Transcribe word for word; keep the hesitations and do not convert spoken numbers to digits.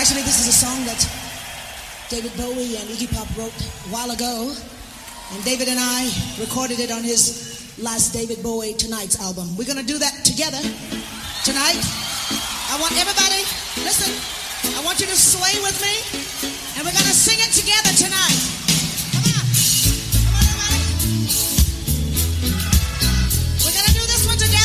Actually, this is a song that David Bowie and Iggy Pop wrote a while ago. And David and I recorded it on his last David Bowie Tonight's album. We're going to do that together tonight. I want everybody, listen, I want you to sway with me. And we're going to sing it together